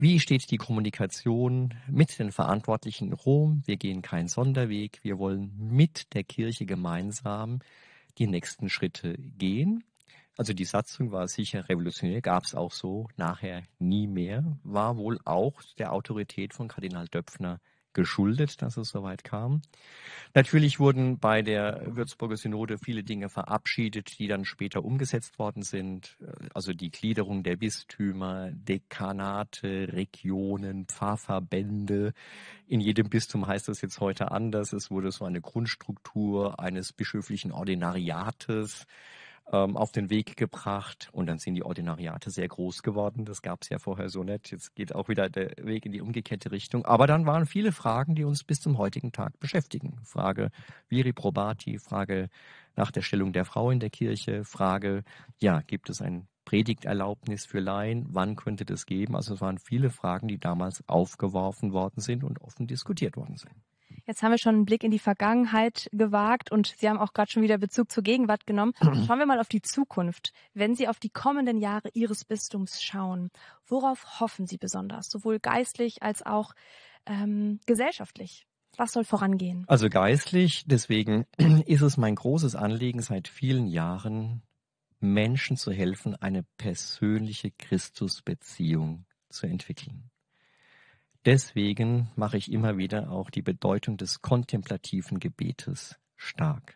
Wie steht die Kommunikation mit den Verantwortlichen in Rom? Wir gehen keinen Sonderweg. Wir wollen mit der Kirche gemeinsam die nächsten Schritte gehen. Also die Satzung war sicher revolutionär, gab es auch so nachher nie mehr, war wohl auch der Autorität von Kardinal Döpfner geschuldet, dass es soweit kam. Natürlich wurden bei der Würzburger Synode viele Dinge verabschiedet, die dann später umgesetzt worden sind. Also die Gliederung der Bistümer, Dekanate, Regionen, Pfarrverbände. In jedem Bistum heißt das jetzt heute anders. Es wurde so eine Grundstruktur eines bischöflichen Ordinariates auf den Weg gebracht, und dann sind die Ordinariate sehr groß geworden. Das gab es ja vorher so nicht. Jetzt geht auch wieder der Weg in die umgekehrte Richtung. Aber dann waren viele Fragen, die uns bis zum heutigen Tag beschäftigen. Frage Viri Probati, Frage nach der Stellung der Frau in der Kirche, Frage, ja, gibt es ein Predigterlaubnis für Laien? Wann könnte das geben? Also es waren viele Fragen, die damals aufgeworfen worden sind und offen diskutiert worden sind. Jetzt haben wir schon einen Blick in die Vergangenheit gewagt und Sie haben auch gerade schon wieder Bezug zur Gegenwart genommen. Schauen wir mal auf die Zukunft. Wenn Sie auf die kommenden Jahre Ihres Bistums schauen, worauf hoffen Sie besonders, sowohl geistlich als auch gesellschaftlich? Was soll vorangehen? Also geistlich, deswegen ist es mein großes Anliegen seit vielen Jahren, Menschen zu helfen, eine persönliche Christusbeziehung zu entwickeln. Deswegen mache ich immer wieder auch die Bedeutung des kontemplativen Gebetes stark.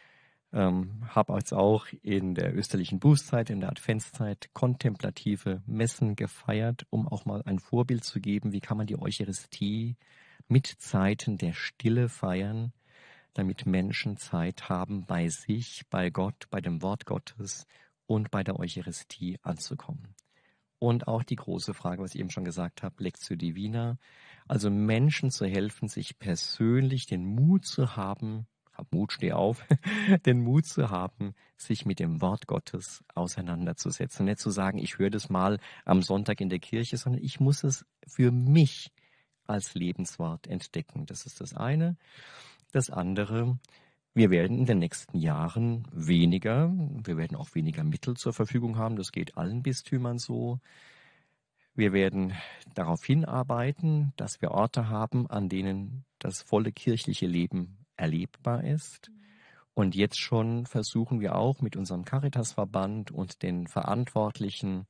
Habe jetzt auch in der österlichen Bußzeit, in der Adventszeit kontemplative Messen gefeiert, um auch mal ein Vorbild zu geben, wie kann man die Eucharistie mit Zeiten der Stille feiern, damit Menschen Zeit haben, bei sich, bei Gott, bei dem Wort Gottes und bei der Eucharistie anzukommen. Und auch die große Frage, was ich eben schon gesagt habe, Lectio Divina, also Menschen zu helfen, sich persönlich den Mut zu haben, hab Mut, steh auf, den Mut zu haben, sich mit dem Wort Gottes auseinanderzusetzen. Nicht zu sagen, ich höre das mal am Sonntag in der Kirche, sondern ich muss es für mich als Lebenswort entdecken. Das ist das eine. Das andere, wir werden in den nächsten Jahren wir werden auch weniger Mittel zur Verfügung haben. Das geht allen Bistümern so. Wir werden darauf hinarbeiten, dass wir Orte haben, an denen das volle kirchliche Leben erlebbar ist. Und jetzt schon versuchen wir auch mit unserem Caritasverband und den Verantwortlichen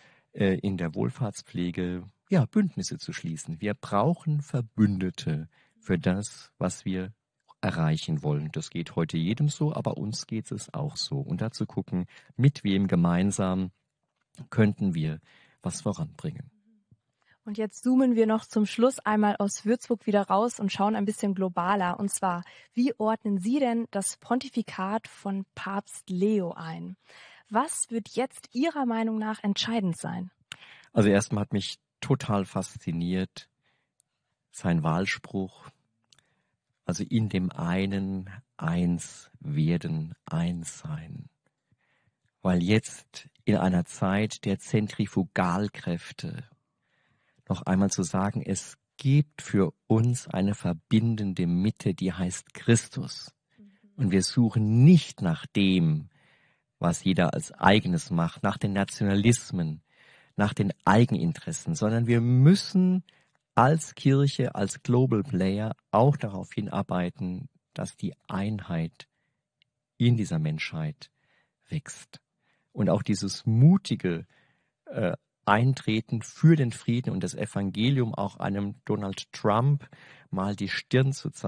in der Wohlfahrtspflege Bündnisse zu schließen. Wir brauchen Verbündete für das, was wir erreichen wollen. Das geht heute jedem so, aber uns geht es auch so. Und dazu gucken, mit wem gemeinsam könnten wir was voranbringen. Und jetzt zoomen wir noch zum Schluss einmal aus Würzburg wieder raus und schauen ein bisschen globaler. Und zwar, wie ordnen Sie denn das Pontifikat von Papst Leo ein? Was wird jetzt Ihrer Meinung nach entscheidend sein? Also erstmal hat mich total fasziniert sein Wahlspruch, also in dem einen eins werden, eins sein. Weil jetzt in einer Zeit der Zentrifugalkräfte noch einmal zu sagen, es gibt für uns eine verbindende Mitte, die heißt Christus. Und wir suchen nicht nach dem, was jeder als eigenes macht, nach den Nationalismen, nach den Eigeninteressen, sondern wir müssen als Kirche, als Global Player auch darauf hinarbeiten, dass die Einheit in dieser Menschheit wächst. Und auch dieses mutige Eintreten für den Frieden und das Evangelium, auch einem Donald Trump mal die Stirn zu zeigen,